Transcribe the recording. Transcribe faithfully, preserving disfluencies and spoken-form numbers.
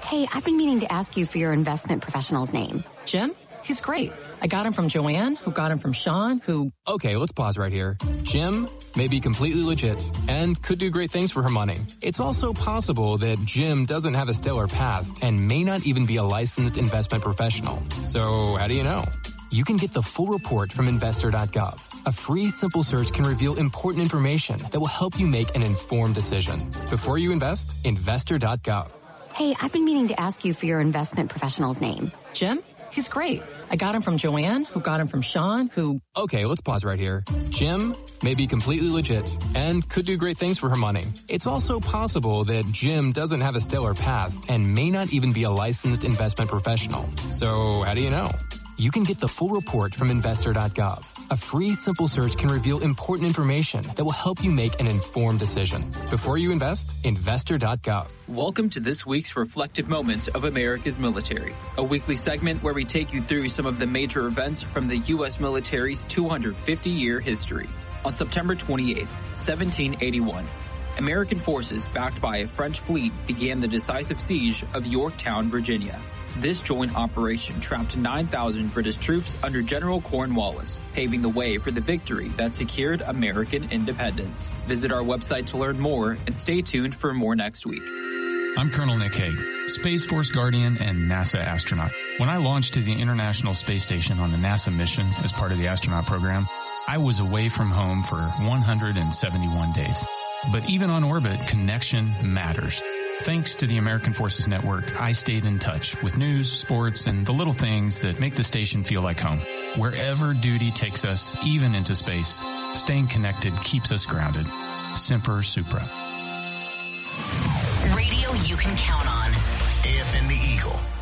Hey, I've been meaning to ask you for your investment professional's name. Jim? He's great. I got him from Joanne, who got him from Sean, who... Okay, let's pause right here. Jim may be completely legit and could do great things for her money. It's also possible that Jim doesn't have a stellar past and may not even be a licensed investment professional. So how do you know? You can get the full report from investor dot gov. A free, simple search can reveal important information that will help you make an informed decision. Before you invest, investor dot gov. Hey, I've been meaning to ask you for your investment professional's name. Jim? He's great. I got him from Joanne, who got him from Sean, who... Okay, let's pause right here. Jim may be completely legit and could do great things for her money. It's also possible that Jim doesn't have a stellar past and may not even be a licensed investment professional. So how do you know? You can get the full report from investor dot gov. A free, simple search can reveal important information that will help you make an informed decision. Before you invest, investor dot gov. Welcome to this week's Reflective Moments of America's Military, a weekly segment where we take you through some of the major events from the U S military's two hundred fifty year history. On September twenty-eighth, seventeen eighty-one, American forces backed by a French fleet began the decisive siege of Yorktown, Virginia. This joint operation trapped nine thousand British troops under General Cornwallis, paving the way for the victory that secured American independence. Visit our website to learn more and stay tuned for more next week. I'm Colonel Nick Hague, Space Force Guardian and NASA astronaut. When I launched to the International Space Station on the NASA mission as part of the astronaut program, I was away from home for one hundred seventy-one days. But even on orbit, connection matters. Thanks to the American Forces Network, I stayed in touch with news, sports, and the little things that make the station feel like home. Wherever duty takes us, even into space, staying connected keeps us grounded. Semper Supra. Radio you can count on. A F N The Eagle.